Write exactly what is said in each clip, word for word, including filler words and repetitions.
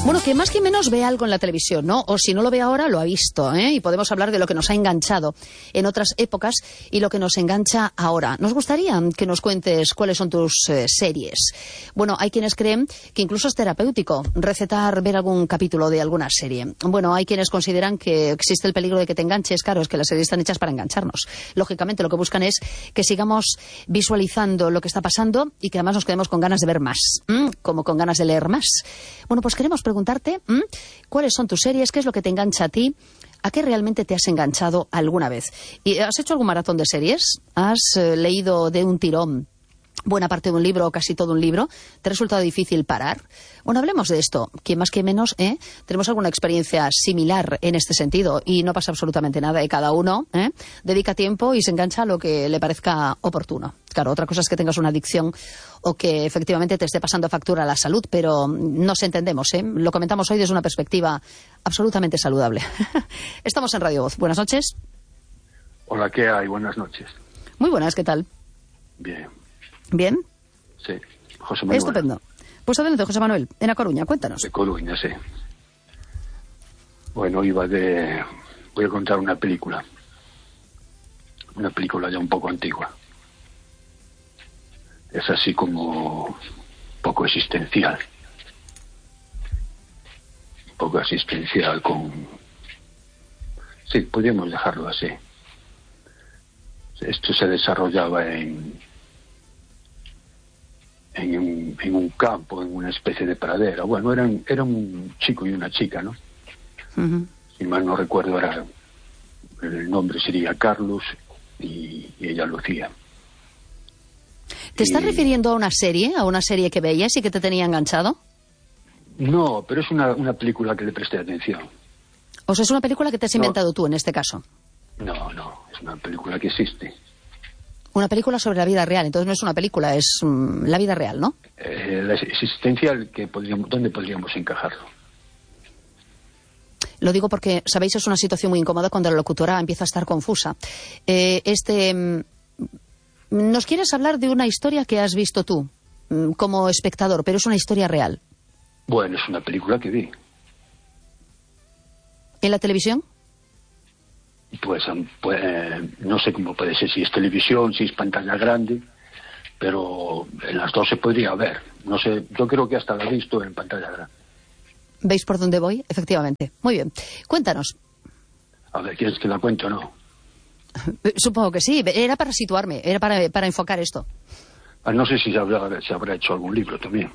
Bueno, que más que menos ve algo en la televisión, ¿no? O si no lo ve ahora, lo ha visto, ¿eh? Y podemos hablar de lo que nos ha enganchado en otras épocas y lo que nos engancha ahora. Nos gustaría que nos cuentes cuáles son tus eh, series. Bueno, hay quienes creen que incluso es terapéutico recetar ver algún capítulo de alguna serie. Bueno, hay quienes consideran que existe el peligro de que te enganches. Claro, es que las series están hechas para engancharnos. Lógicamente, lo que buscan es que sigamos visualizando lo que está pasando y que además nos quedemos con ganas de ver más, ¿m? Como con ganas de leer más. Bueno, pues queremos preguntarte ¿m? ¿Cuáles son tus series? ¿Qué es lo que te engancha a ti? ¿A qué realmente te has enganchado alguna vez? ¿Y has hecho algún maratón de series? ¿Has eh, leído de un tirón buena parte de un libro o casi todo un libro? ¿Te ha resultado difícil parar? Bueno, hablemos de esto. Quien más que menos, ¿eh? Tenemos alguna experiencia similar en este sentido y no pasa absolutamente nada. Y cada uno ¿eh? dedica tiempo y se engancha a lo que le parezca oportuno. Claro, otra cosa es que tengas una adicción o que efectivamente te esté pasando factura a la salud, pero nos entendemos, ¿eh? Lo comentamos hoy desde una perspectiva absolutamente saludable. Estamos en Radio Voz. Buenas noches. Hola, ¿qué hay? Buenas noches. Muy buenas, ¿qué tal? Bien. ¿Bien? Sí, José Manuel. Estupendo. Pues adelante, José Manuel, en A Coruña, cuéntanos. De Coruña, sí. Bueno, iba de... Voy a contar una película. Una película ya un poco antigua. Es así como un poco existencial. Un poco existencial con... Sí, podríamos dejarlo así. Esto se desarrollaba en... En un, en un campo, en una especie de pradera. Bueno, eran, era un chico y una chica, ¿no? Uh-huh. Si mal no recuerdo, era, el nombre sería Carlos y, y ella Lucía. ¿Te estás y... refiriendo a una serie, a una serie que veías y que te tenía enganchado? No, pero es una, una película que le presté atención. O sea, es una película que te has inventado no. tú en este caso. No, no, es una película que existe. Una película sobre la vida real, entonces no es una película, es um, la vida real, ¿no? Eh, la existencial, que podríamos, ¿dónde podríamos encajarlo? Lo digo porque, sabéis, es una situación muy incómoda cuando la locutora empieza a estar confusa. Eh, este, um, ¿nos quieres hablar de una historia que has visto tú, um, como espectador, pero es una historia real? Bueno, es una película que vi. ¿En la televisión? Pues, pues eh, no sé cómo puede ser, si es televisión, si es pantalla grande, pero en las dos se podría ver. No sé, yo creo que hasta la he visto en pantalla grande. ¿Veis por dónde voy? Efectivamente. Muy bien. Cuéntanos. A ver, ¿quieres que la cuente o no? Supongo que sí. Era para situarme, era para, para enfocar esto. Ah, no sé si se habrá, se habrá hecho algún libro también.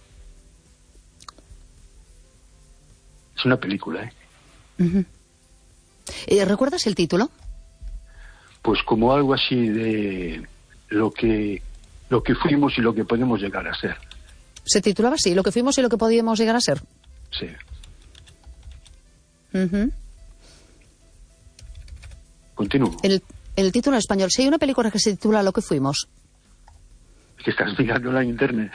Es una película, ¿eh? Uh-huh. ¿Recuerdas el título? Pues como algo así de lo que lo que fuimos y lo que podemos llegar a ser. ¿Se titulaba así? ¿Lo que fuimos y lo que podíamos llegar a ser? Sí. Uh-huh. Continúo. El, el título en español. Sí, hay una película que se titula Lo que fuimos. ¿Que estás mirándola en internet?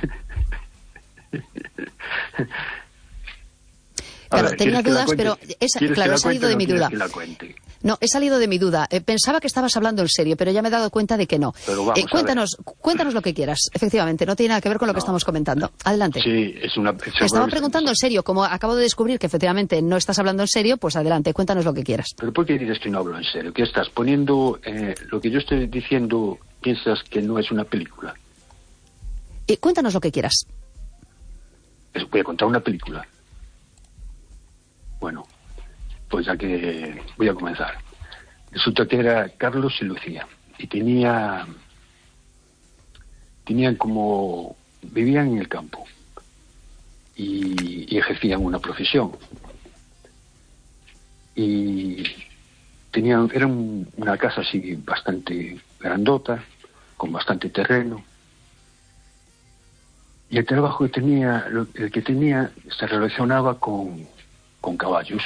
Claro, ver, tenía dudas, pero esa, claro, he salido de mi duda. No, he salido de mi duda. Eh, pensaba que estabas hablando en serio, pero ya me he dado cuenta de que no. Pero vamos, eh, cuéntanos, cuéntanos lo que quieras. Efectivamente, no tiene nada que ver con lo que no. estamos comentando. Adelante. Sí, es una. Te estaba preguntando en serio, como acabo de descubrir que efectivamente no estás hablando en serio, pues adelante, cuéntanos lo que quieras. Pero ¿por qué dices que no hablo en serio? ¿Qué estás poniendo? Eh, lo que yo estoy diciendo, piensas que no es una película. Eh, cuéntanos lo que quieras. Les voy a contar una película. Bueno, pues ya que voy a comenzar. Resulta que era Carlos y Lucía. Y tenía... Tenían como... Vivían en el campo. Y, y ejercían una profesión. Y tenían... Era un, una casa así bastante grandota, con bastante terreno. Y el trabajo que tenía... El que tenía se relacionaba con... con caballos,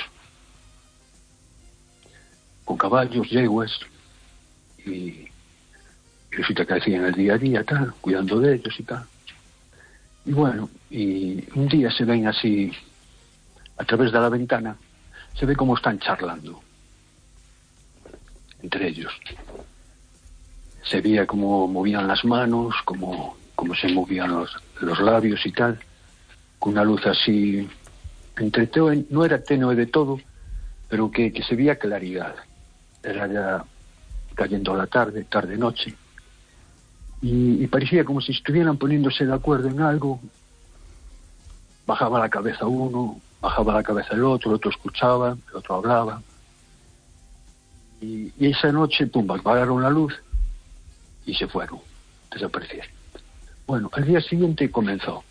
con caballos, yeguas, y, y resulta que hacían el día a día, tal, cuidando de ellos y tal. Y bueno, y un día se ven así, a través de la ventana, se ve cómo están charlando entre ellos. Se veía cómo movían las manos, cómo, cómo se movían los, los labios y tal, con una luz así entre tenue, no era tenue de todo, pero que, que se veía claridad. Era ya cayendo la tarde, tarde-noche, y, y parecía como si estuvieran poniéndose de acuerdo en algo. Bajaba la cabeza uno, bajaba la cabeza el otro, el otro escuchaba, el otro hablaba. Y, y esa noche, pum, apagaron la luz y se fueron, desaparecieron. Bueno, al día siguiente comenzó.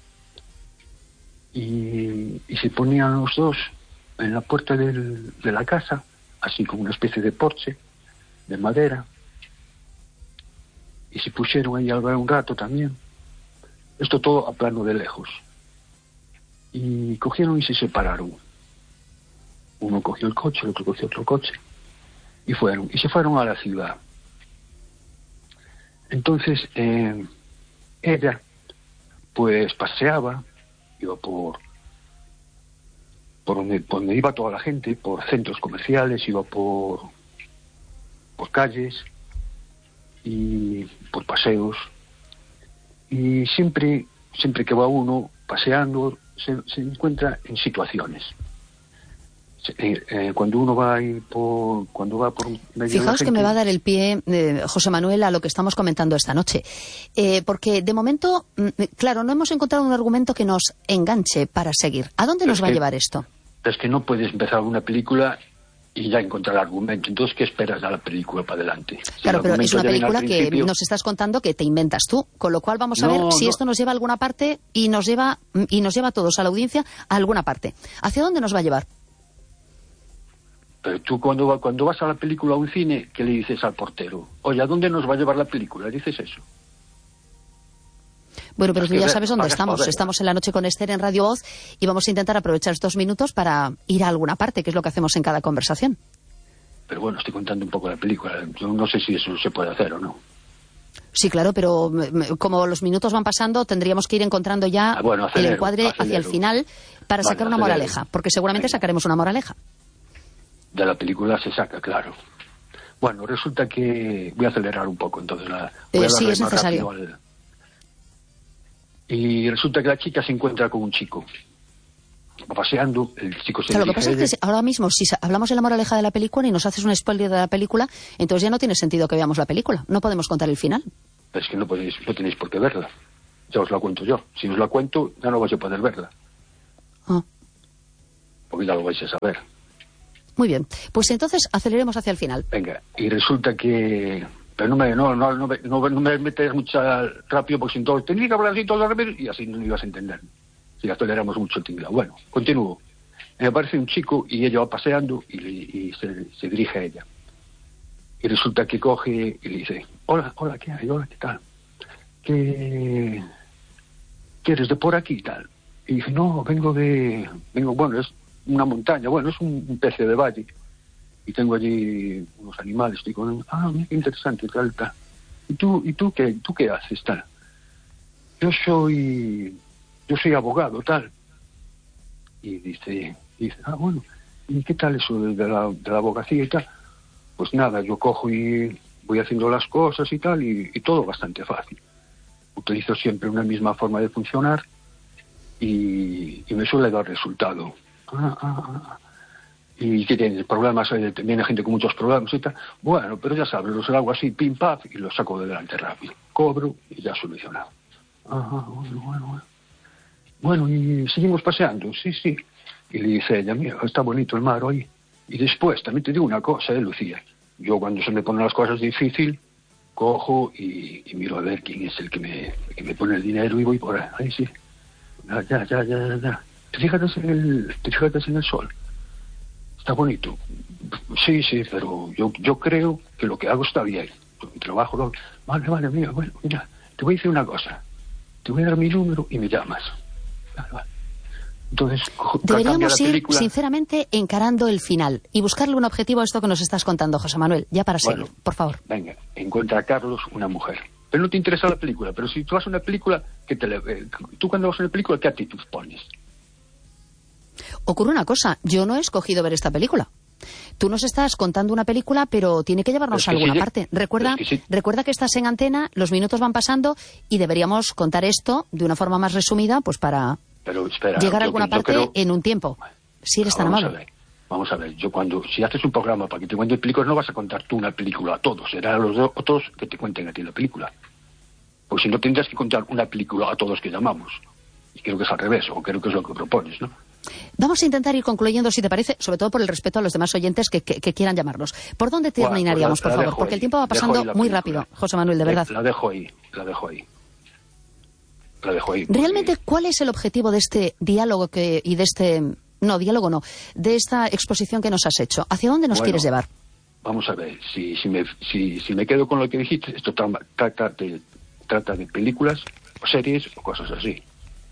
Y, y se ponían los dos en la puerta del, de la casa, así como una especie de porche de madera, y se pusieron ahí a hablar un rato también. Esto todo a plano de lejos. Y cogieron y se separaron. Uno cogió el coche, el otro cogió otro coche, y fueron, y se fueron a la ciudad. Entonces, eh, ella, pues paseaba, iba por, por donde, por donde iba toda la gente, por centros comerciales, iba por, por calles y por paseos. Y siempre, siempre que va uno paseando, se, se encuentra en situaciones. Eh, eh, cuando uno va ahí por, cuando va por medio Fijaos de la gente, que me va a dar el pie, eh, José Manuel, a lo que estamos comentando esta noche. Eh, porque de momento, mm, claro, no hemos encontrado un argumento que nos enganche para seguir. ¿A dónde nos va a llevar esto? Es que no puedes empezar una película y ya encontrar el argumento. Entonces, ¿qué esperas a la película para adelante? Si claro, pero es una película que principio... nos estás contando que te inventas tú. Con lo cual vamos a no, ver si no. esto nos lleva a alguna parte y nos lleva, y nos lleva a todos, a la audiencia, a alguna parte. ¿Hacia dónde nos va a llevar? Pero tú cuando, va, cuando vas a la película a un cine, ¿qué le dices al portero? Oye, ¿a dónde nos va a llevar la película? ¿Dices eso? Bueno, pero tú ya sabes dónde estamos. Poder. Estamos en La Noche con Esther en Radio Voz y vamos a intentar aprovechar estos minutos para ir a alguna parte, que es lo que hacemos en cada conversación. Pero bueno, estoy contando un poco la película. Yo no sé si eso se puede hacer o no. Sí, claro, pero como los minutos van pasando, tendríamos que ir encontrando ya ah, bueno, acelero, el encuadre acelero. hacia el final para vale, sacar una acelero. moraleja, porque seguramente Venga. sacaremos una moraleja. De la película se saca, claro. Bueno, resulta que... Voy a acelerar un poco, entonces. La... Voy Eh, a sí, es más necesario. Al... Y resulta que la chica se encuentra con un chico. Va paseando, el chico se Claro, lo que dirige pasa es que ahora mismo, si hablamos de la moraleja de la película y nos haces un spoiler de la película, entonces ya no tiene sentido que veamos la película. No podemos contar el final. Pero es que no, podéis, no tenéis por qué verla. Ya os la cuento yo. Si os la cuento, ya no vais a poder verla. Ah. Porque ya lo vais a saber. Muy bien. Pues entonces aceleremos hacia el final. Venga, y resulta que... Pero no me, no, no, no, no, no me metes mucho rápido, porque sin todo... Tenía que hablar así todo el y así no ibas a entender. Si aceleramos mucho el tinglado. Bueno, continúo. Me aparece un chico y ella va paseando y, y se, se dirige a ella. Y resulta que coge y le dice, hola, hola, ¿qué hay? Hola, ¿qué tal? ¿Qué, ¿qué eres de por aquí y tal? Y dice, no, vengo de... vengo Bueno, es una montaña, bueno, es un, un especie de valle. Y tengo allí unos animales. Digo, ah, mira, qué interesante, tal, tal. ¿Y tú, y tú qué, tú qué haces, tal? Yo soy... yo soy abogado, tal. Y dice, dice, ah, bueno, ¿y qué tal eso de, de, la, de la abogacía y tal? Pues nada, yo cojo y voy haciendo las cosas y tal, y, y todo bastante fácil. Utilizo siempre una misma forma de funcionar y, y me suele dar resultado. Ah, ah, ah. Y que tiene problemas, eh, viene gente con muchos problemas y tal. Bueno, pero ya sabes, los hago así, pim, pam, y los saco de delante rápido. Cobro y ya solucionado. Ajá, bueno, bueno, bueno. Bueno, y seguimos paseando, sí, sí. Y le dice ella, mira, está bonito el mar hoy. Y después, también te digo una cosa, eh, Lucía. Yo cuando se me ponen las cosas difíciles, cojo y, y miro a ver quién es el que me, el que me pone el dinero y voy por ahí. Ahí sí. Ya, ya, ya, ya, ya. ¿Te fijas en el, te fijas en el sol? Está bonito. Sí, sí, pero yo, yo creo que lo que hago está bien. Mi trabajo, lo... vale, vale, mira, bueno, mira, te voy a decir una cosa. Te voy a dar mi número y me llamas. Vale, vale. Entonces, deberíamos ir, película... sinceramente, encarando el final y buscarle un objetivo a esto que nos estás contando, José Manuel, ya para seguir, bueno, por favor. Venga, encuentra a Carlos una mujer. Pero no te interesa la película, pero si tú vas a una película, que te le... eh, tú cuando vas a una película, ¿qué actitud pones? Ocurre una cosa, yo no he escogido ver esta película. Tú nos estás contando una película, pero tiene que llevarnos a alguna sí, parte. Recuerda que sí. recuerda que estás en antena, los minutos van pasando y deberíamos contar esto de una forma más resumida, pues para pero, espera, llegar a yo, alguna yo parte creo, en un tiempo. si eres Ah, tan vamos amable. A ver, vamos a ver, yo cuando, si haces un programa para que te cuenten películas, no vas a contar tú una película a todos, será a los do- otros que te cuenten a ti la película. Pues si no, tendrás que contar una película a todos que llamamos. Y creo que es al revés, o creo que es lo que propones, ¿no? Vamos a intentar ir concluyendo, si te parece, sobre todo por el respeto a los demás oyentes que, que, que quieran llamarnos. ¿Por dónde Bueno, pues terminaríamos, la- por la favor? dejo Porque ahí, el tiempo va dejo pasando ahí la muy película. rápido, José Manuel, de verdad. La dejo ahí, la dejo ahí. La dejo ahí. Realmente, porque- ¿cuál es el objetivo de este diálogo que, y de este... No, diálogo no, de esta exposición que nos has hecho? ¿Hacia dónde nos Bueno, quieres llevar? Vamos a ver, si, si, me, si, si me quedo con lo que dijiste, esto tra- trata de, trata de películas o series o cosas así.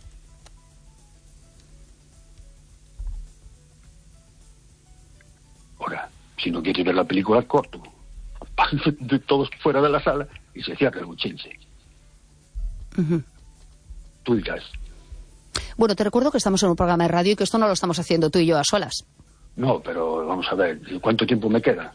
Ahora, si no quieres ver la película, corto. De todos fuera de la sala y se cierra el buchense. Ujú. Tú dirás, Bueno, te recuerdo que estamos en un programa de radio y que esto no lo estamos haciendo tú y yo a solas. no, pero vamos a ver, ¿cuánto tiempo me queda?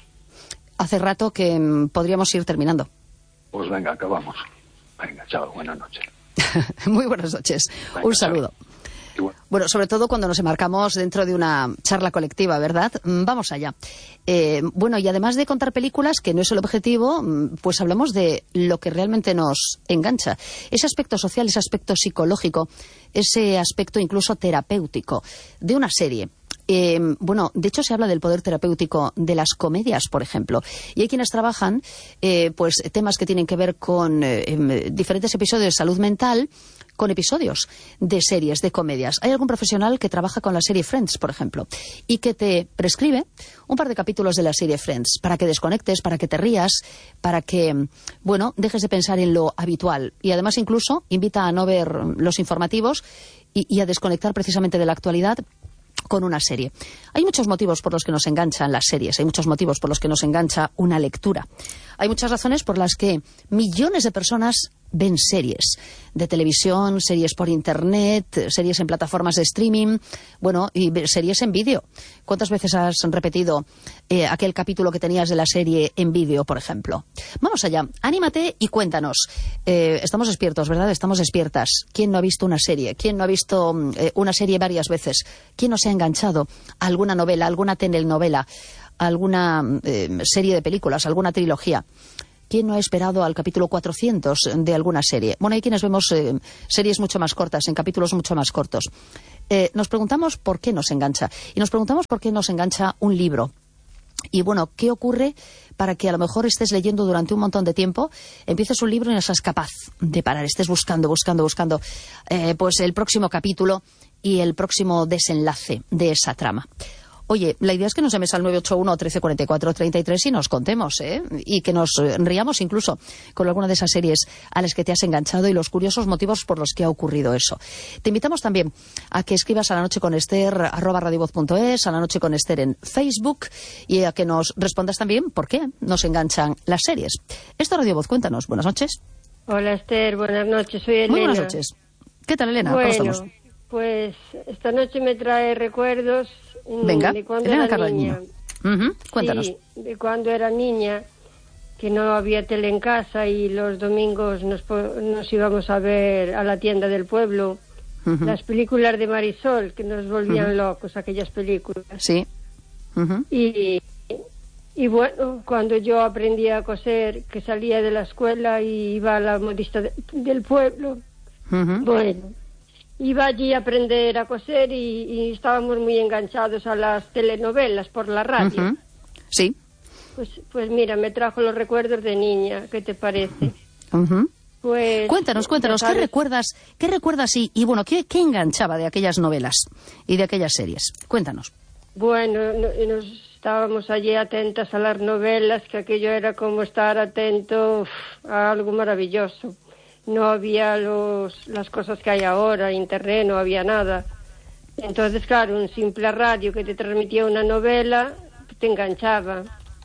Hace rato que mm, podríamos ir terminando. Pues venga, acabamos. Venga, chao, buenas noches. Muy buenas noches. Venga, Un saludo. Y bueno, Bueno, sobre todo cuando nos enmarcamos dentro de una charla colectiva, ¿verdad? Mm, Vamos allá. Eh, bueno, y además de contar películas, que no es el objetivo, mm, pues hablamos de lo que realmente nos engancha. Ese aspecto social, ese aspecto psicológico, ese aspecto incluso terapéutico de una serie. Eh, bueno, de hecho se habla del poder terapéutico de las comedias, por ejemplo. Y hay quienes trabajan eh, pues temas que tienen que ver con eh, em, diferentes episodios de salud mental, con episodios de series, de comedias. Hay algún profesional que trabaja con la serie Friends, por ejemplo, y que te prescribe un par de capítulos de la serie Friends para que desconectes, para que te rías, para que, bueno, dejes de pensar en lo habitual. Y además incluso invita a no ver los informativos y, y a desconectar precisamente de la actualidad con una serie. Hay muchos motivos por los que nos enganchan las series, hay muchos motivos por los que nos engancha una lectura. Hay muchas razones por las que millones de personas ven series de televisión, series por internet, series en plataformas de streaming, bueno, y series en vídeo. ¿Cuántas veces has repetido eh, aquel capítulo que tenías de la serie en vídeo, por ejemplo? Vamos allá, anímate y cuéntanos. Eh, estamos despiertos, ¿verdad? Estamos despiertas. ¿Quién no ha visto una serie? ¿Quién no ha visto eh, una serie varias veces? ¿Quién no se ha enganchado a alguna novela, alguna telenovela, alguna eh, serie de películas, alguna trilogía? ¿Quién no ha esperado al capítulo cuatrocientos de alguna serie? Bueno, hay quienes vemos eh, series mucho más cortas, en capítulos mucho más cortos. Eh, nos preguntamos por qué nos engancha. Y nos preguntamos por qué nos engancha un libro. Y bueno, ¿qué ocurre para que a lo mejor estés leyendo durante un montón de tiempo, empieces un libro y no seas capaz de parar, estés buscando, buscando, buscando eh, pues el próximo capítulo y el próximo desenlace de esa trama? Oye, la idea es que nos llames al nueve ocho uno, trece cuarenta y cuatro, treinta y tres y nos contemos, ¿eh? Y que nos riamos incluso con alguna de esas series a las que te has enganchado y los curiosos motivos por los que ha ocurrido eso. Te invitamos también a que escribas a la noche con Esther, arroba radiovoz punto es, a la noche con Esther en Facebook, y a que nos respondas también por qué nos enganchan las series. Esto es Radio Voz, cuéntanos. Buenas noches. Hola Esther, buenas noches, soy Elena. Muy buenas noches. ¿Qué tal, Elena? ¿Cómo Bueno, estamos? pues esta noche me trae recuerdos mm, Venga, de cuando Elena era niña. Ujú, cuéntanos. Sí, de cuando era niña, que no había tele en casa y los domingos nos, po- nos íbamos a ver a la tienda del pueblo Ujú. las películas de Marisol, que nos volvían Ujú. locos aquellas películas. Sí. Ujú. Y, y bueno, cuando yo aprendí a coser, que salía de la escuela y iba a la modista de- del pueblo, Ujú. bueno, iba allí a aprender a coser y, y estábamos muy enganchados a las telenovelas por la radio. Ujú. Sí. Pues, pues mira, me trajo los recuerdos de niña, ¿qué te parece? Ujú. Pues Cuéntanos, cuéntanos, ya ¿qué sabes, recuerdas, qué recuerdas y, y bueno, ¿qué, qué enganchaba de aquellas novelas y de aquellas series? Cuéntanos. Bueno, no- nos estábamos allí atentas a las novelas, que aquello era como estar atento uf, a algo maravilloso. No había los, las cosas que hay ahora, internet, no había nada. Entonces, claro, un simple radio que te transmitía una novela te enganchaba.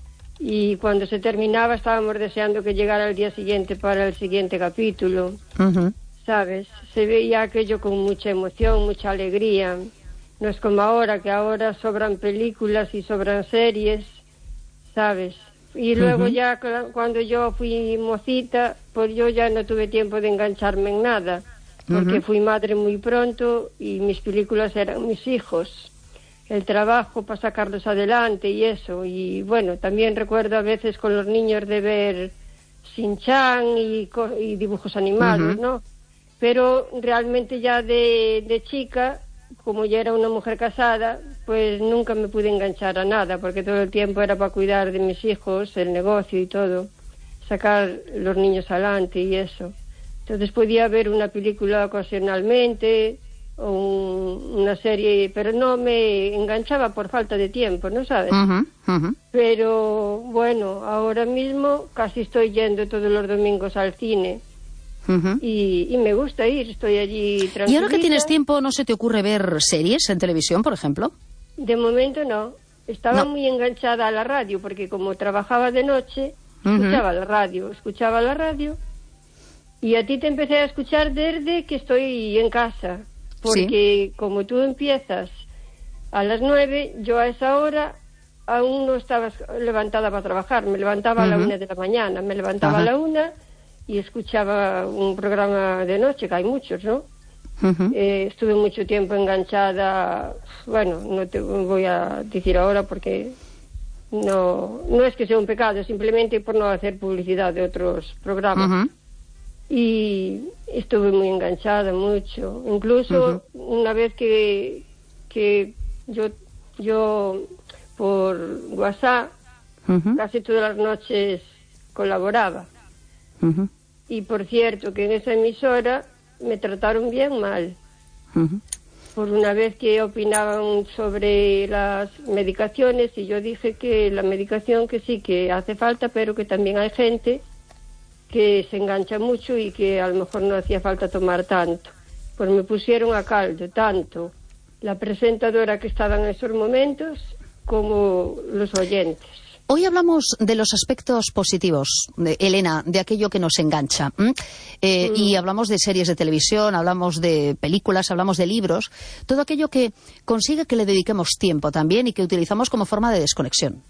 Y cuando se terminaba estábamos deseando que llegara el día siguiente para el siguiente capítulo. Ujú. ¿Sabes? Se veía aquello con mucha emoción, mucha alegría. No es como ahora, que ahora sobran películas y sobran series, ¿sabes? Y luego Ujú. ya cla- cuando yo fui mocita, pues yo ya no tuve tiempo de engancharme en nada, porque Ujú. fui madre muy pronto y mis películas eran mis hijos. el trabajo para sacarlos adelante y eso. Y bueno, también recuerdo a veces con los niños de ver Shin-Chan y, y dibujos animados, uh-huh. ¿no? Pero realmente ya de, de chica, como ya era una mujer casada, pues nunca me pude enganchar a nada, porque todo el tiempo era para cuidar de mis hijos, el negocio y todo, sacar los niños adelante y eso. Entonces podía ver una película ocasionalmente o un, una serie, pero no me enganchaba por falta de tiempo, ¿no sabes? Uh-huh, uh-huh. Pero bueno, ahora mismo casi estoy yendo todos los domingos al cine. Uh-huh. y, y me gusta ir, estoy allí tranquilita. ¿Y ahora que tienes tiempo, no se te ocurre ver series en televisión, por ejemplo? De momento no. Estaba no. muy enganchada a la radio, porque como trabajaba de noche, escuchaba uh-huh. la radio, escuchaba la radio, y a ti te empecé a escuchar desde que estoy en casa, porque sí. como tú empiezas a las nueve, yo a esa hora aún no estaba levantada para trabajar, me levantaba uh-huh. a la una de la mañana, me levantaba uh-huh. a la una y escuchaba un programa de noche, que hay muchos, ¿no? Uh-huh. Eh, estuve mucho tiempo enganchada, bueno, no te voy a decir ahora porque no, no es que sea un pecado, simplemente por no hacer publicidad de otros programas. Uh-huh. Y estuve muy enganchada mucho, incluso uh-huh. una vez que, que yo, yo por WhatsApp uh-huh. casi todas las noches colaboraba. Uh-huh. Y por cierto que en esa emisora me trataron bien mal. Uh-huh. Por una vez que opinaban sobre las medicaciones y yo dije que la medicación que sí que hace falta, pero que también hay gente que se engancha mucho y que a lo mejor no hacía falta tomar tanto. Pues me pusieron a caldo tanto la presentadora que estaba en esos momentos como los oyentes. Hoy hablamos de los aspectos positivos, de, Elena, de aquello que nos engancha. Eh, mm. Y hablamos de series de televisión, hablamos de películas, hablamos de libros, todo aquello que consigue que le dediquemos tiempo también y que utilizamos como forma de desconexión.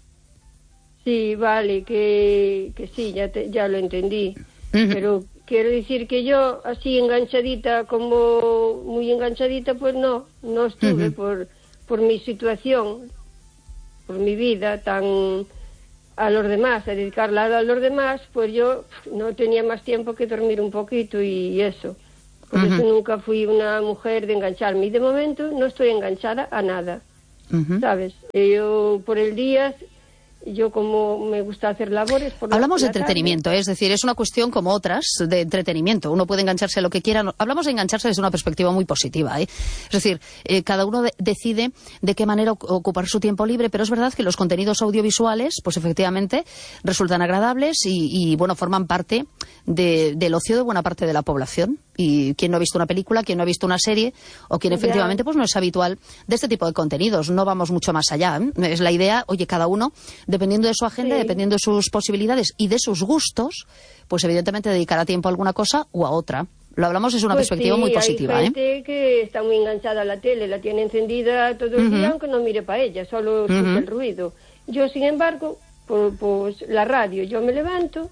Sí, vale, que, que sí, ya, te, ya lo entendí. Uh-huh. Pero quiero decir que yo, así enganchadita, como muy enganchadita, pues no, no estuve uh-huh. por, por mi situación, por mi vida tan... a los demás, a dedicarla a los demás, pues yo no tenía más tiempo que dormir un poquito y eso. Por uh-huh. eso nunca fui una mujer de engancharme. Y de momento no estoy enganchada a nada, uh-huh. ¿sabes? Yo por el día, yo como me gusta hacer labores... Por Hablamos la, de entretenimiento, tarde. Es decir, es una cuestión como otras de entretenimiento. Uno puede engancharse a lo que quiera. Hablamos de engancharse desde una perspectiva muy positiva, ¿eh? Es decir, eh, cada uno de, decide de qué manera ocupar su tiempo libre, pero es verdad que los contenidos audiovisuales, pues efectivamente, resultan agradables y, y bueno, forman parte de, del ocio de buena parte de la población. Y quien no ha visto una película, quien no ha visto una serie, o quien efectivamente pues no es habitual de este tipo de contenidos. No vamos mucho más allá, ¿eh? Es la idea, oye, cada uno, dependiendo de su agenda, sí. dependiendo de sus posibilidades y de sus gustos, pues evidentemente dedicará tiempo a alguna cosa o a otra. Lo hablamos desde una pues perspectiva sí, muy positiva. Hay gente ¿eh? que está muy enganchada a la tele, la tiene encendida todo el uh-huh. día, aunque no mire para ella, solo escucha uh-huh. el ruido. Yo, sin embargo, pues, pues la radio, yo me levanto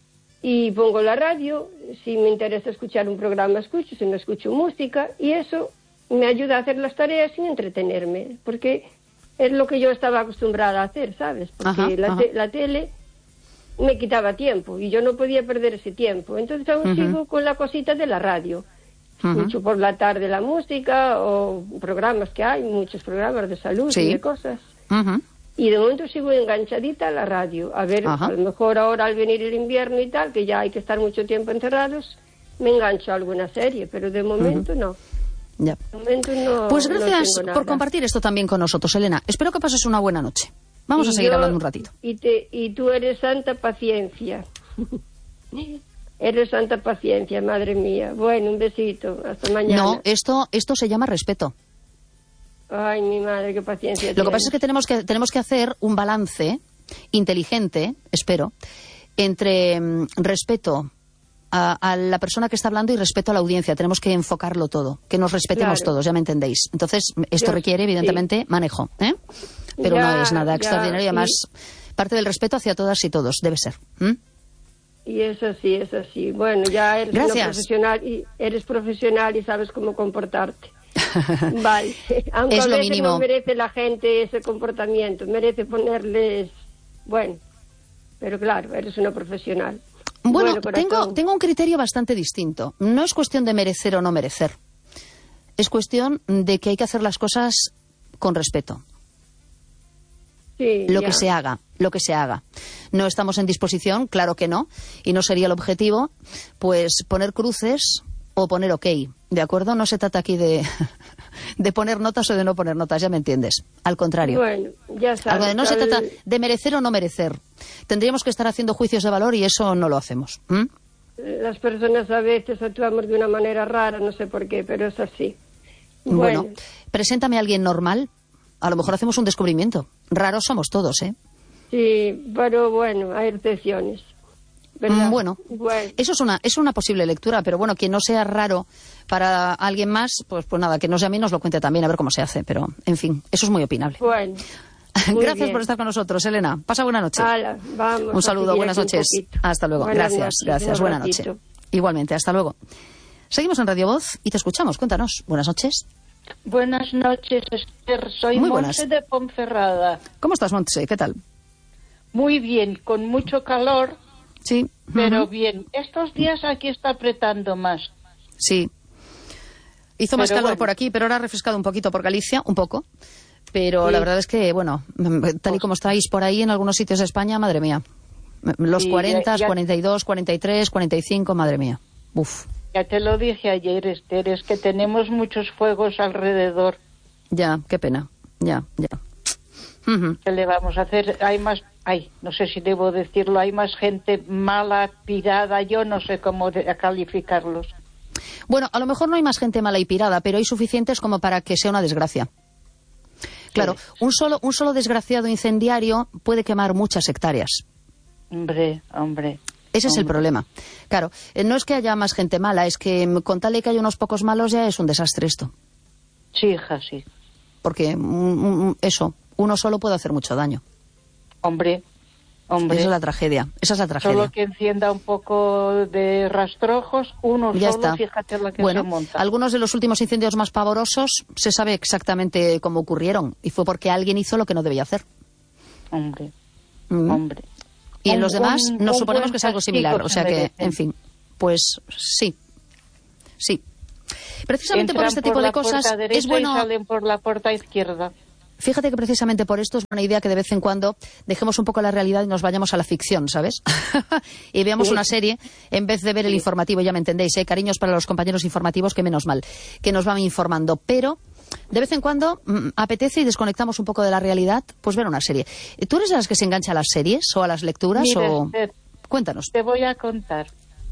y pongo la radio, si me interesa escuchar un programa escucho, si no escucho música, y eso me ayuda a hacer las tareas sin entretenerme, porque es lo que yo estaba acostumbrada a hacer, ¿sabes? Porque ajá, la, ajá. te- la tele me quitaba tiempo y yo no podía perder ese tiempo, entonces aún uh-huh. sigo con la cosita de la radio. Uh-huh. Escucho por la tarde la música o programas que hay, muchos programas de salud sí. y de cosas. Uh-huh. Y de momento sigo enganchadita a la radio. A ver, Ajá. a lo mejor ahora al venir el invierno y tal, que ya hay que estar mucho tiempo encerrados, me engancho a alguna serie, pero de momento uh-huh. no. Ya. De momento no. Pues gracias no por compartir esto también con nosotros, Elena. Espero que pases una buena noche. Vamos y a seguir yo, hablando un ratito. Y, te, y tú eres santa paciencia. Eres santa paciencia, madre mía. Bueno, un besito. Hasta mañana. No, esto, esto se llama respeto. Ay, mi madre, qué paciencia. Lo tienes. que pasa es que tenemos que tenemos que hacer un balance inteligente, espero, entre mm, respeto a, a la persona que está hablando y respeto a la audiencia. Tenemos que enfocarlo todo, que nos respetemos Claro. todos, ya me entendéis. Entonces, esto Yo- requiere, evidentemente, sí. manejo, ¿eh? Pero Ya, no es nada ya, extraordinario y además parte del respeto hacia todas y todos, debe ser. ¿m? Y eso sí, eso sí. Bueno, ya eres una Gracias. profesional y eres profesional y sabes cómo comportarte. Vale, aunque Es a lo veces mínimo. no merece la gente ese comportamiento, merece ponerles, bueno, pero claro, eres una profesional. Bueno, Bueno, tengo, corazón. tengo un criterio bastante distinto. No es cuestión de merecer o no merecer. Es cuestión de que hay que hacer las cosas con respeto. Sí, Lo ya. que se haga, lo que se haga. No estamos en disposición, claro que no, y no sería el objetivo, pues poner cruces o poner ok, ¿de acuerdo? No se trata aquí de, de poner notas o de no poner notas, ya me entiendes. Al contrario. Bueno, ya sabes. Algo de- no se al- trata de merecer o no merecer. Tendríamos que estar haciendo juicios de valor y eso no lo hacemos. ¿m? Las personas a veces actuamos de una manera rara, no sé por qué, pero es así. Bueno, Bueno, preséntame a alguien normal. A lo mejor hacemos un descubrimiento. Raros somos todos, ¿eh? sí, pero bueno, hay excepciones. ¿Verdad? Mm, Bueno, Bueno, eso es una, es una posible lectura, pero bueno, quien no sea raro para alguien más, pues, pues nada, que no sea a mí nos lo cuente también, a ver cómo se hace. Pero, en fin, eso es muy opinable. bueno. Muy Gracias bien. por estar con nosotros, Elena. Pasa buena noche. Hala, vamos Un a saludo, seguir buenas aquí un noches. poquito. Hasta luego. Buenas Gracias, noches, gracias. un Buena ratito. noche. Igualmente, hasta luego. Seguimos en Radio Voz y te escuchamos. Cuéntanos. Buenas noches. Buenas noches, Esther. Soy Muy buenas. Monse de Ponferrada. ¿Cómo estás, Montse? ¿Qué tal? Muy bien, con mucho calor, Sí. pero Ujú. bien. Estos días aquí está apretando más. Sí. Hizo más Pero calor bueno. por aquí, pero ahora ha refrescado un poquito por Galicia, un poco. Pero Sí. la verdad es que, bueno, tal y como estáis por ahí en algunos sitios de España, madre mía. Los Sí, cuarenta, ya- ya- cuarenta y dos, cuarenta y tres, cuarenta y cinco, madre mía. Uf, Ya te lo dije ayer, Esther, es que tenemos muchos fuegos alrededor. ya, qué pena. Ya, ya. Ujú. ¿Qué le vamos a hacer? Hay más, ay, no sé si debo decirlo, hay más gente mala, pirada, yo no sé cómo de- calificarlos. Bueno, a lo mejor no hay más gente mala y pirada, pero hay suficientes como para que sea una desgracia. Claro, Sí. un solo, un solo desgraciado incendiario puede quemar muchas hectáreas. Hombre, hombre. Ese es el Hombre. problema. Claro, eh, no es que haya más gente mala, es que mm, con tal de que haya unos pocos malos ya es un desastre esto. Sí, hija, sí. Porque mm, mm, eso, uno solo puede hacer mucho daño. Hombre, hombre. Esa es la tragedia. Esa es la tragedia. Solo que encienda un poco de rastrojos, uno Ya solo, está. fíjate lo que Bueno, se monta. algunos de los últimos incendios más pavorosos se sabe exactamente cómo ocurrieron y fue porque alguien hizo lo que no debía hacer. Hombre, Mm. hombre. Y en Un- los demás un- nos un suponemos buen que es algo castigo similar. se O sea que, merecen. en fin, pues sí. Sí. Precisamente por Entran este tipo por de la cosas puerta derecha es bueno. y salen por la puerta izquierda. Fíjate que precisamente por esto es una idea que de vez en cuando dejemos un poco la realidad y nos vayamos a la ficción, ¿sabes? Y veamos Sí. una serie en vez de ver el informativo, ya me entendéis, ¿eh? Cariños para los compañeros informativos, que menos mal, que nos van informando. Pero de vez en cuando mm, apetece y desconectamos un poco de la realidad, pues ver una serie. ¿Tú eres de las que se engancha a las series o a las lecturas? Mira, o... Esther, Cuéntanos. te voy a contar.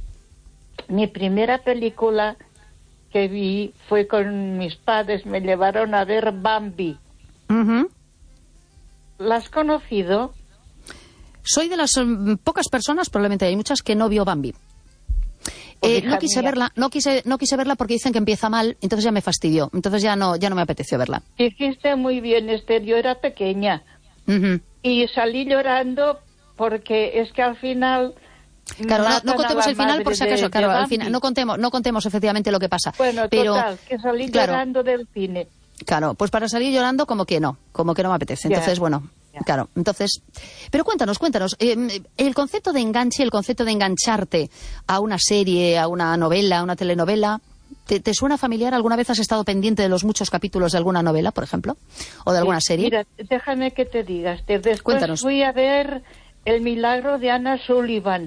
Mi primera película que vi fue con mis padres, me llevaron a ver Bambi. Ujú. ¿La has conocido? Soy de las mm, pocas personas, probablemente hay muchas, que no vio Bambi. Pues, Eh, hija no quise mía. verla, no quise, no quise verla porque dicen que empieza mal, entonces ya me fastidió, entonces ya no, ya no me apeteció verla. Hiciste muy bien, Esther, yo era pequeña Ujú. y salí llorando porque es que al final... Claro, no, matan no a contemos la el final madre por si de- acaso, de claro, al Bambi. final no contemos, no contemos efectivamente lo que pasa. Bueno, pero total, que salí claro, llorando del cine. claro, pues para salir llorando como que no, como que no me apetece. Ya, Entonces, bueno, ya. claro, entonces, pero cuéntanos, cuéntanos, eh, el concepto de enganche, el concepto de engancharte a una serie, a una novela, a una telenovela, ¿te, te suena familiar? ¿Alguna vez has estado pendiente de los muchos capítulos de alguna novela, por ejemplo, o de alguna Sí, serie? Mira, déjame que te digas. Después Cuéntanos. fui a ver El milagro de Anna Sullivan.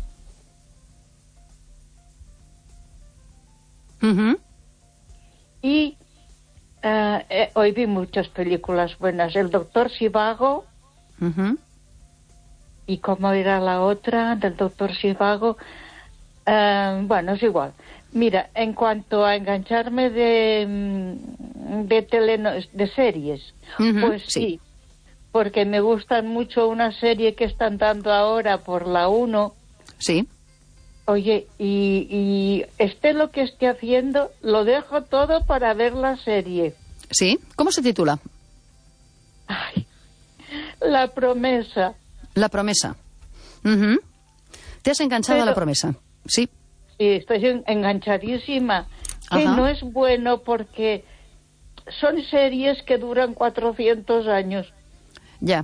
Ujú. Y eh, eh, hoy vi muchas películas buenas. El doctor Zhivago, Ujú. y cómo era la otra del doctor Zhivago. Eh, bueno, es igual. Mira, en cuanto a engancharme de, mm, de, teleno- de series, Ujú, pues sí. sí. Porque me gustan mucho una serie que están dando ahora por la uno. Sí. Oye, y, y esté lo que esté haciendo, lo dejo todo para ver la serie. ¿Sí? ¿Cómo se titula? Ay, La promesa. La promesa. Ujú. ¿Te has enganchado Pero- a la promesa? Sí. Sí, estoy en- enganchadísima. Que Ajá. no es bueno porque son series que duran cuatrocientos años. Ya.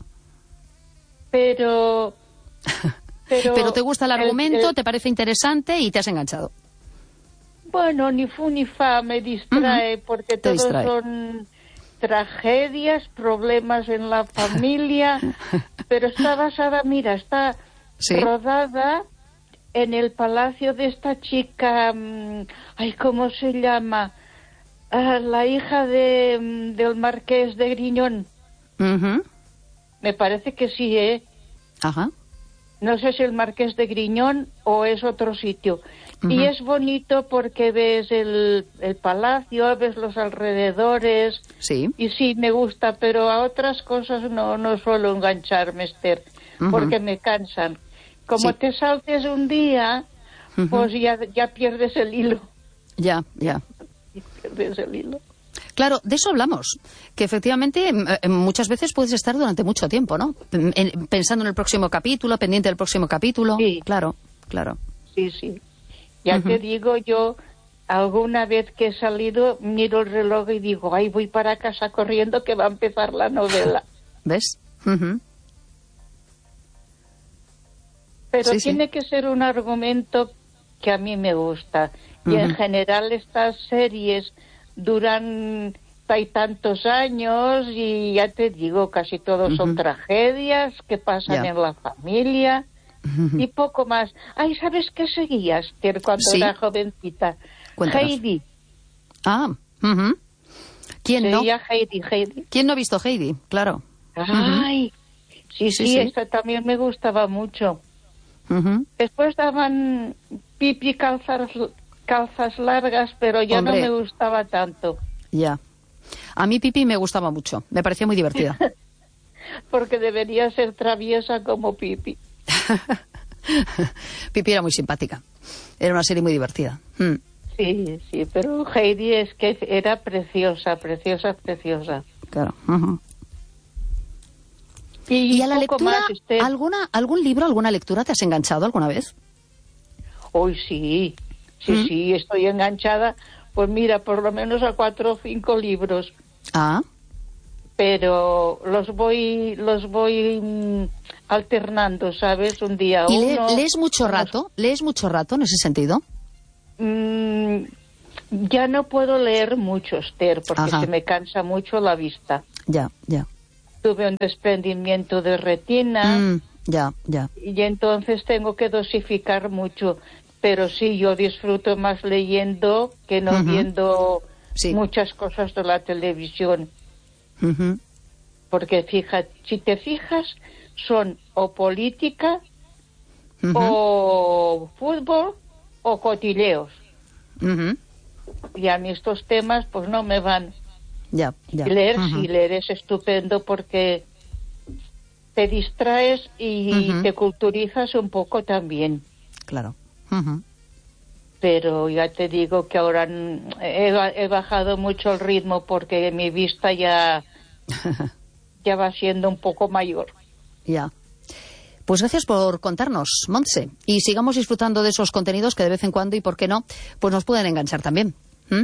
Pero... Pero, pero te gusta el argumento, el, el, te parece interesante y te has enganchado. Bueno, ni fu ni fa, me distrae, uh-huh. porque te todos distrae. son tragedias, problemas en la familia, pero está basada, mira, está ¿sí? rodada en el palacio de esta chica, ay, ¿cómo se llama? Ah, la hija de del marqués de Griñón. Uh-huh. Me parece que sí, ¿eh? Ajá. No sé si el Marqués de Griñón o es otro sitio. Uh-huh. Y es bonito porque ves el, el palacio, ves los alrededores. Sí. Y sí, me gusta, pero a otras cosas no, no suelo engancharme, Esther, uh-huh. porque me cansan. Como sí. te saltes un día, uh-huh. pues ya, ya pierdes el hilo. Ya, ya. Pierdes el hilo. Claro, de eso hablamos, que efectivamente muchas veces puedes estar durante mucho tiempo, ¿no? Pensando en el próximo capítulo, pendiente del próximo capítulo. Sí. Claro, claro. Sí, sí. Ya uh-huh. te digo, yo alguna vez que he salido miro el reloj y digo, ay, voy para casa corriendo que va a empezar la novela. ¿Ves? Uh-huh. Pero sí, tiene sí. que ser un argumento que a mí me gusta. Y uh-huh. en general estas series duran hay tantos años y ya te digo, casi todos uh-huh. son tragedias que pasan yeah. en la familia uh-huh. y poco más. Ay, ¿sabes qué seguías, Esther, cuando ¿sí? era jovencita? Cuéntanos. Heidi. Ah, uh-huh. ¿Quién Seguía no? Heidi, Heidi. ¿Quién no ha visto Heidi? Claro. Ay, uh-huh. sí, sí, sí, sí, esta también me gustaba mucho. Uh-huh. Después daban Pipi calzas... calzas largas, pero ya Hombre, no me gustaba tanto. Ya. A mí Pipi me gustaba mucho, me parecía muy divertida. Porque debería ser traviesa como Pipi. Pipi era muy simpática. Era una serie muy divertida. Mm. Sí, sí, pero Heidi es que era preciosa, preciosa, preciosa. Claro. Uh-huh. Y, ¿Y a la lectura, más, este... alguna, algún libro, alguna lectura te has enganchado alguna vez? Hoy sí. Sí, ¿Mm? sí, estoy enganchada, pues mira, por lo menos a cuatro o cinco libros. Ah. Pero los voy los voy mm, alternando, ¿sabes? Un día ¿Y uno... ¿Y lees mucho unos... rato? ¿Lees mucho rato en ese sentido? Mm, ya no puedo leer mucho, Esther, porque Ajá. se me cansa mucho la vista. Ya, ya. Tuve un desprendimiento de retina. Mm, ya, ya. Y entonces tengo que dosificar mucho. Pero sí, yo disfruto más leyendo que no uh-huh. viendo sí. muchas cosas de la televisión. Uh-huh. Porque fija, si te fijas, son o política, uh-huh. o fútbol, o cotilleos. Uh-huh. Y a mí estos temas pues no me van. Ya, ya. Y leer, uh-huh. sí, leer es estupendo porque te distraes y uh-huh. te culturizas un poco también. Claro. Uh-huh. Pero ya te digo que ahora he, he bajado mucho el ritmo porque mi vista ya, ya va siendo un poco mayor. Ya. Pues gracias por contarnos, Montse. Y sigamos disfrutando de esos contenidos que de vez en cuando, y por qué no, pues nos pueden enganchar también. ¿Mm?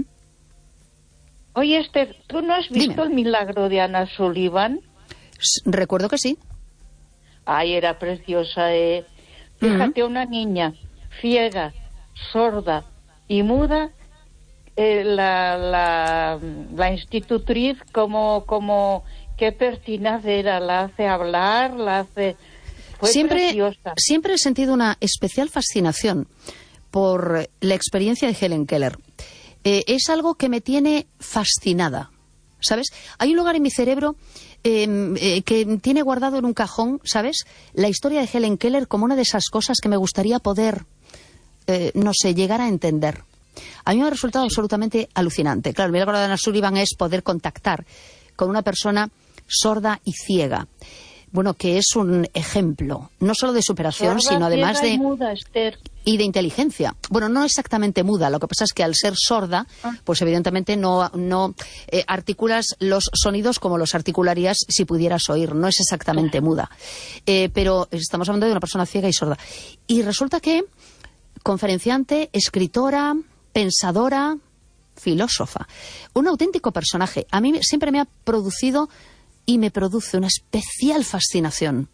Oye, Esther, ¿tú no has visto Dime. El milagro de Anna Sullivan? S- recuerdo que sí. Ay, era preciosa, eh. Fíjate, uh-huh. una niña ciega, sorda y muda, eh, la, la, la institutriz como, como qué pertinaz era, la hace hablar, la hace... Fue siempre, preciosa. Siempre he sentido una especial fascinación por la experiencia de Helen Keller. Eh, es algo que me tiene fascinada, ¿sabes? Hay un lugar en mi cerebro eh, eh, que tiene guardado en un cajón, ¿sabes? La historia de Helen Keller como una de esas cosas que me gustaría poder... Eh, no sé, llegar a entender. A mí me ha resultado absolutamente alucinante. Claro, el milagro de Anna Sullivan es poder contactar con una persona sorda y ciega. Bueno, que es un ejemplo, no solo de superación, sorda, sino además de... Y, muda, Esther. Y de inteligencia. Bueno, no exactamente muda, lo que pasa es que al ser sorda, ah. pues evidentemente no, no eh, articulas los sonidos como los articularías si pudieras oír, no es exactamente muda. Eh, pero estamos hablando de una persona ciega y sorda. Y resulta que... conferenciante, escritora, pensadora, filósofa, un auténtico personaje. A mí siempre me ha producido y me produce una especial fascinación.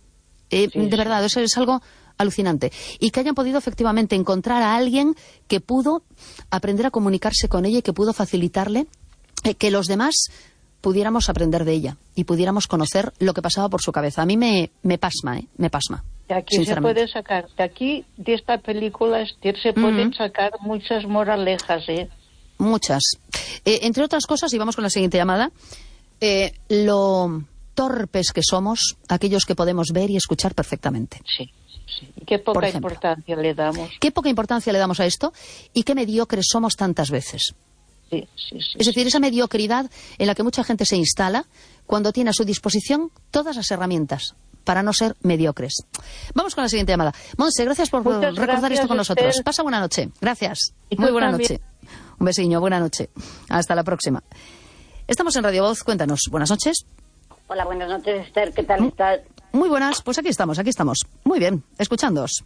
Eh, Sí, de sí. verdad, eso es algo alucinante. Y que hayan podido efectivamente encontrar a alguien que pudo aprender a comunicarse con ella y que pudo facilitarle eh, que los demás pudiéramos aprender de ella y pudiéramos conocer lo que pasaba por su cabeza. A mí me, me pasma, ¿eh? Me pasma. De aquí se sinceramente. puede sacar, de aquí, de esta película, se pueden Ujú. sacar muchas moralejas, ¿eh? Muchas. Eh, entre otras cosas, y vamos con la siguiente llamada, eh, lo torpes que somos aquellos que podemos ver y escuchar perfectamente. Sí, sí. Y qué Por poca ejemplo. importancia le damos. Qué poca importancia le damos a esto y qué mediocres somos tantas veces. Sí, sí, sí. Es decir, esa mediocridad en la que mucha gente se instala cuando tiene a su disposición todas las herramientas para no ser mediocres. Vamos con la siguiente llamada. Monse, gracias por Muchas recordar gracias, esto con nosotros. Esther. Pasa buena noche. Gracias. Y tú Muy buena también. noche. Un besiño, buena noche. Hasta la próxima. Estamos en Radio Voz. Cuéntanos. Buenas noches. Hola, buenas noches, Esther. ¿Qué tal estás? Muy buenas. Pues aquí estamos, aquí estamos. Muy bien. Escuchándoos.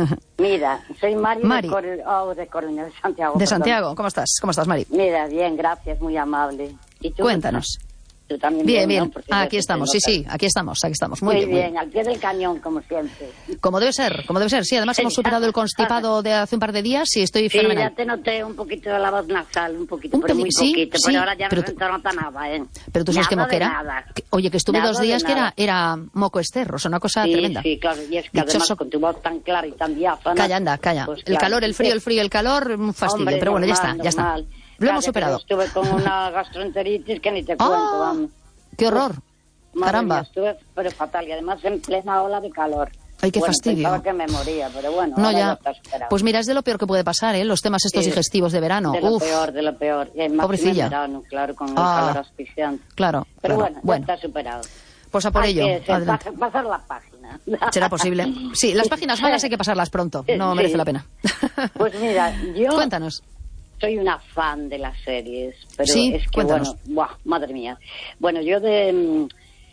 Mira, soy Mari, Mari. De, Cor oh, de Coruña, de Santiago. De perdón. Santiago. ¿Cómo estás? ¿Cómo estás, Mari? Mira, bien, gracias, muy amable. ¿Y tú? Cuéntanos. Tú también Bien, bien. ¿no? Porque Ah, yo aquí te estamos. Sí, noto. sí. Aquí estamos. Aquí estamos. Muy, Muy, bien. muy bien, al pie del cañón, como siempre. Como debe ser, como debe ser. Sí, además hemos superado el constipado de hace un par de días y estoy Sí, fenomenal. ya te noté un poquito de la voz nasal, un poquito, Un pero pelín, muy sí, poquito. sí, pero ahora ya pero no se tú- te nota nada, ¿eh? Pero tú sabes qué Nada moco de era. nada. Que- Oye, que estuve Nada dos de días que nada. era, era moco esterro, o sea, una cosa Sí, tremenda. sí, claro, y es que además Dichoso- con tu voz tan clara y tan diáfana... Calla, anda, calla. pues el claro. calor, el frío, el frío, el calor, un fastidio. Hombre, pero bueno, ya está, normal, ya está. normal. Lo hemos Cállate, superado. que Estuve con una gastroenteritis que ni te cuento, ¡Ah! vamos. ¡Qué horror! Madre Caramba. mía, estuve pero fatal y además en plena ola de calor. Ay, qué Bueno, fastidio. Pensaba que me moría, pero bueno, No, ahora ya. está superado. Pues mira, es de lo peor que puede pasar, ¿eh? Los temas estos Sí, digestivos de verano. De lo Uf, peor, de lo peor. Y además Pobrecilla. en verano, claro, con el Ah. calor asfixiante. claro. Pero claro. bueno, ya Bueno, está superado. pues a por Hay ello. que ser- Adelante. pas- pasar la página. ¿Será posible? Sí, las páginas malas hay que pasarlas pronto. No Sí. merece la pena. Pues mira, yo Cuéntanos. soy una fan de las series, pero Sí, es que cuéntanos. bueno, buah, madre mía. Bueno, yo de mm,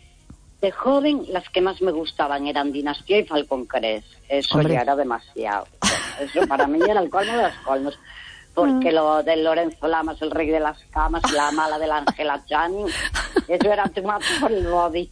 de joven las que más me gustaban eran Dinastía y Falcon Crest. Eso Hombre. ya era demasiado. Bueno, eso para mí era el colmo de los colmos. Porque lo de Lorenzo Lamas, el rey de las camas, y la mala de la Angela Channing, eso era too much for el body.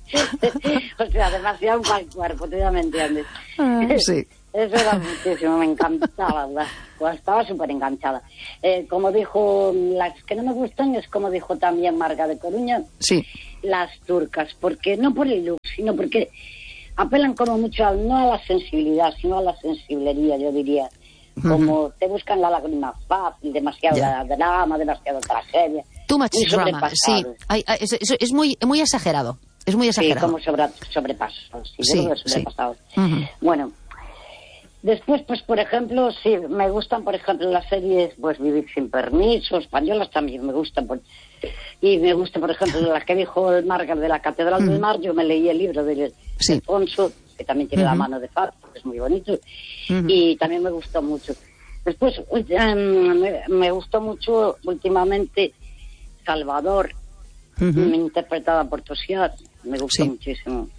O sea, demasiado para el cuerpo, tú ya me entiendes. Ah, sí. Eso era muchísimo, me encantaba, ¿verdad? Pues estaba súper enganchada. Eh, como dijo, las que no me gustan es como dijo también Marga de Coruña, Sí. las turcas, porque no por el look, sino porque apelan como mucho a, no a la sensibilidad, sino a la sensiblería, yo diría. Como te buscan la lágrima fácil, demasiado Ya. drama, demasiado tragedia. Too much Muy drama. Sí, sobrepasados. Ay, ay, es, es- es muy, muy exagerado. Es muy Sí, exagerado. como sobre, sobrepasados. Sí, Sí, yo creo que sí. sobrepasados. Ujú. Bueno, después, pues, por ejemplo, sí, me gustan, por ejemplo, las series, pues, Vivir sin permiso, españolas también me gustan. Por... Y me gusta, por ejemplo, la que dijo el Margar de la Catedral del Mar, yo me leí el libro de Sí. Alfonso, que también tiene la Ujú. mano de Fausto, que es muy bonito, Ujú. y también me gustó mucho. Después, ulti- em, me, me gustó mucho últimamente Salvador, Ujú. interpretada por Tosiar, me gustó Sí. muchísimo.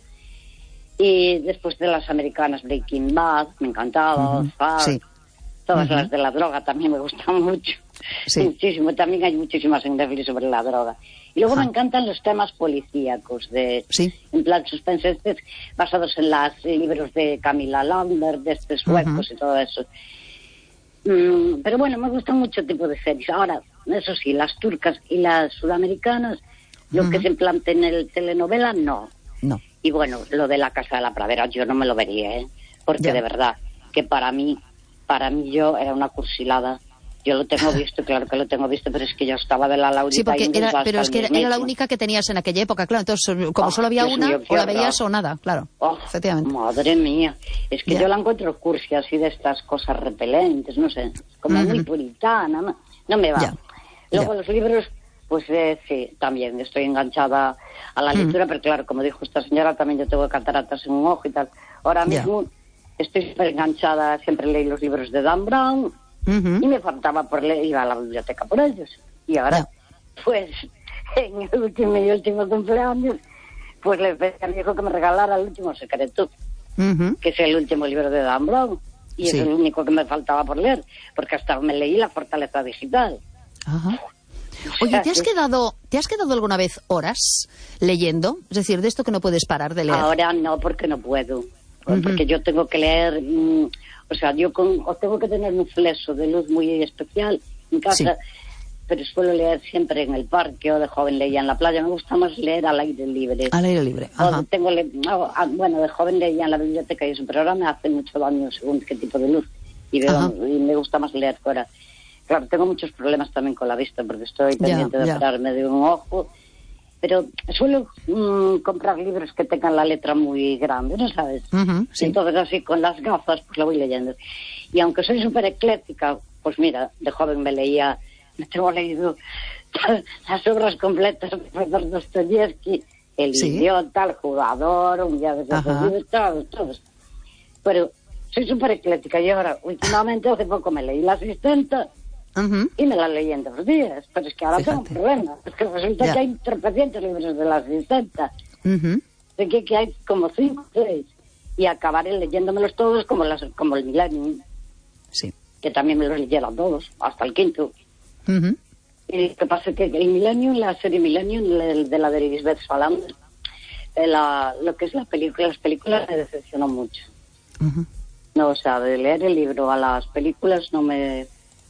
Y después de las americanas, Breaking Bad, me encantaba, Ujú. Ozark, Sí. todas Ujú. las de la droga también me gustan mucho. Sí. Muchísimo, también hay muchísimas en Netflix sobre la droga. Y luego Ajá. me encantan los temas policíacos, de, Sí. en plan suspense, estos, basados en los libros de Camila Lambert, de estos suecos Ujú. y todo eso. Mm, pero bueno, me gustan mucho tipo de series. Ahora, eso sí, las turcas y las sudamericanas, lo Ujú. que se plantea en el telenovela, no. No. Y bueno, lo de la Casa de la Pradera yo no me lo vería, ¿eh? Porque Ya. de verdad, que para mí, para mí yo era una cursilada. Yo lo tengo visto, claro que lo tengo visto, pero es que yo estaba de la Laurita Sí, porque Íñiguez era, hasta pero es el que era, era la mismo. única que tenías en aquella época, claro. Entonces, como Oh, solo había Dios una, mío, qué o la horror. veías o nada, claro. Oh, Efectivamente. madre mía, es que Ya. yo la encuentro cursi así de estas cosas repelentes, no sé, como muy Ujú. puritana, no, no me va. Ya, Luego ya. los libros, pues eh, sí, también estoy enganchada a la Mm. lectura, pero claro, como dijo esta señora, también yo tengo cataratas en un ojo y tal. Ahora Ya. mismo estoy súper enganchada, siempre leí los libros de Dan Brown Ujú. y me faltaba por leer, iba a la biblioteca por ellos. Y ahora, Ya. pues, en el último, mi último cumpleaños, pues le pedí a mi hijo que me regalara El último secreto, Ujú. que es el último libro de Dan Brown. Y Sí. es el único que me faltaba por leer, porque hasta me leí La fortaleza digital. Ajá. Oye, ¿te has quedado, ¿te has quedado alguna vez horas leyendo? Es decir, de esto que no puedes parar de leer. Ahora no, porque no puedo. Porque uh-huh. yo tengo que leer, mmm, o sea, yo con, o tengo que tener un flexo de luz muy especial en casa, sí. pero suelo leer siempre en el parque, o de joven leía en la playa. Me gusta más leer al aire libre. Al aire libre, ajá. O tengo le- no, bueno, de joven leía en la biblioteca y eso, pero ahora me hace mucho daño según qué tipo de luz. Y, veo, y me gusta más leer fuera. Claro, tengo muchos problemas también con la vista, porque estoy pendiente ya, de ya. operarme de un ojo. Pero suelo mmm, comprar libros que tengan la letra muy grande, ¿no sabes? Uh-huh, sí. Entonces así con las gafas pues lo voy leyendo. Y aunque soy súper ecléctica, pues mira, de joven me leía, me tengo leído las obras completas de Fyodor Dostoyevsky, El ¿Sí? idiota, El jugador, Un día de libros, todos, todos. Pero soy súper ecléctica y ahora, últimamente, hace poco me leí La asistenta. Uh-huh. Y me la leí en dos días, pero es que ahora Fíjate. tengo un problema, es que resulta yeah. que hay tropecientos libros de La asistenta, uh-huh. de que, que hay como cinco o seis, y acabaré leyéndomelos todos como, las, como el Millennium, sí. que también me los leyeron todos, hasta el quinto. Uh-huh. Y lo que pasa es que el Millennium, la serie Millennium, de la de Lisbeth Salander, la, lo que es la película, las películas me decepcionó mucho. Uh-huh. No, o sea, de leer el libro a las películas no me...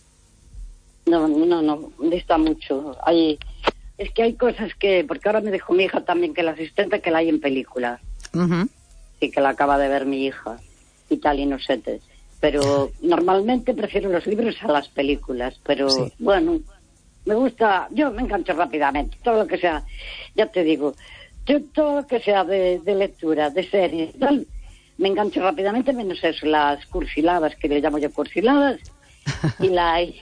No, no, no, dista mucho. Hay, es que hay cosas que... Porque ahora me dijo mi hija también que La asistente que la hay en película. Uh-huh. Sí, que la acaba de ver mi hija. Y tal, y no sé. Te, pero normalmente prefiero los libros a las películas. Pero sí. bueno, me gusta... Yo me engancho rápidamente. Todo lo que sea... Ya te digo... Yo todo lo que sea de, de lectura, de series, tal... Me engancho rápidamente, menos eso, las cursiladas, que le llamo yo cursiladas... y, la, y,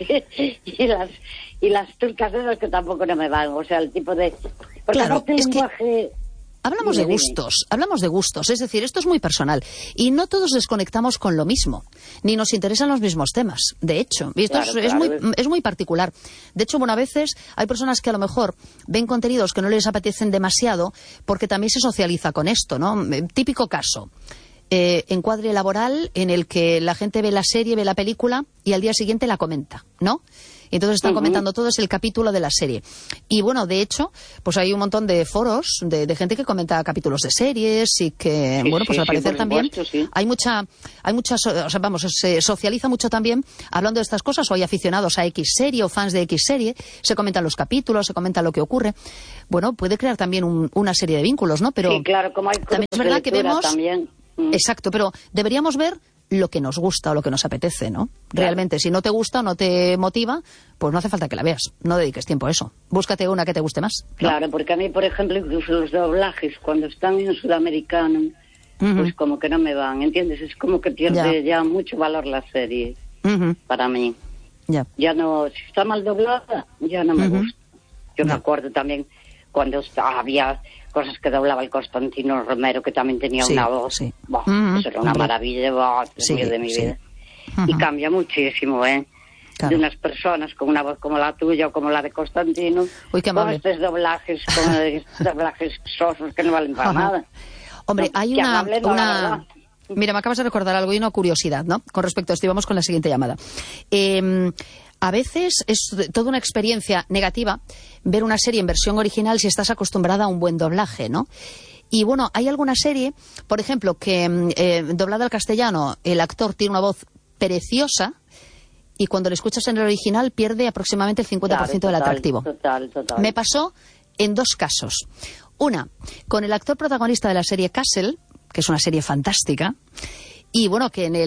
y las y las turcas esas que tampoco no me van, o sea, el tipo de... Porque claro, el es lenguaje... que hablamos de gustos, hablamos de gustos, es decir, esto es muy personal y no todos desconectamos con lo mismo, ni nos interesan los mismos temas, de hecho, y esto claro, es, claro. es, muy, es muy particular. De hecho, bueno, a veces hay personas que a lo mejor ven contenidos que no les apetecen demasiado porque también se socializa con esto, ¿no? Típico caso. Eh, encuadre laboral en el que la gente ve la serie, ve la película y al día siguiente la comenta, ¿no? Y entonces están uh-huh. comentando todos el capítulo de la serie. Y bueno, de hecho, pues hay un montón de foros de, de gente que comenta capítulos de series y que, sí, bueno, pues sí, al parecer sí, también supuesto, sí. hay mucha, hay muchas, o sea, vamos, se socializa mucho también hablando de estas cosas, o hay aficionados a X serie o fans de X serie, se comentan los capítulos, se comenta lo que ocurre. Bueno, puede crear también un, una serie de vínculos, ¿no? Pero sí, claro, como hay también es verdad que vemos... También. Exacto, pero deberíamos ver lo que nos gusta o lo que nos apetece, ¿no? Claro. Realmente, si no te gusta o no te motiva, pues no hace falta que la veas. No dediques tiempo a eso. Búscate una que te guste más, ¿no? Claro, porque a mí, por ejemplo, incluso los doblajes, cuando están en sudamericano, uh-huh. pues como que no me van, ¿entiendes? Es como que pierde ya, ya mucho valor la serie, uh-huh. para mí. Ya. Ya no, si está mal doblada, ya no me uh-huh. gusta. Yo no. me acuerdo también cuando había... cosas que doblaba el Constantino Romero, que también tenía sí, una voz. Sí. Bah, uh-huh. Eso era una maravilla, bah, sí, de mi sí. vida. Uh-huh. Y cambia muchísimo, ¿eh? Claro. De unas personas con una voz como la tuya o como la de Constantino. Uy, qué amable. Con estos doblajes, con estos doblajes sosos que no valen para uh-huh. nada. Hombre, no, hay una... Amable, no, una... Mira, me acabas de recordar algo y una curiosidad, ¿no? Con respecto a esto, y vamos con la siguiente llamada. Eh... A veces es toda una experiencia negativa ver una serie en versión original si estás acostumbrada a un buen doblaje, ¿no? Y bueno, hay alguna serie, por ejemplo, que eh, doblada al castellano, el actor tiene una voz preciosa y cuando lo escuchas en el original pierde aproximadamente el cincuenta por ciento claro, total, del atractivo. Total, total. Me pasó en dos casos. Una, con el actor protagonista de la serie Castle, que es una serie fantástica, y bueno, que en el